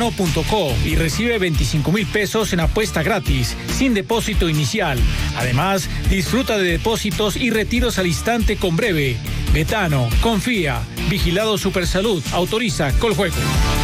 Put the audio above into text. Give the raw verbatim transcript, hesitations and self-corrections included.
betano punto co y recibe veinticinco mil pesos en apuesta gratis, sin depósito inicial. Además, disfruta de depósitos y retiros al instante con Breve. Betano, confía. Vigilado Supersalud, autoriza Coljuegos.